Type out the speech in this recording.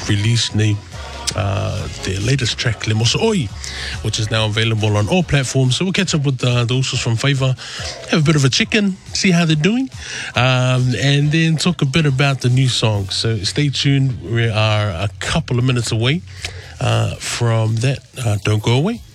released their latest track, Le Moso Oi, which is now available on all platforms. So we'll catch up with the Usos from Favor, have a bit of a check-in, see how they're doing, and then talk a bit about the new song. So stay tuned. We are a couple of minutes away from that. Don't go away.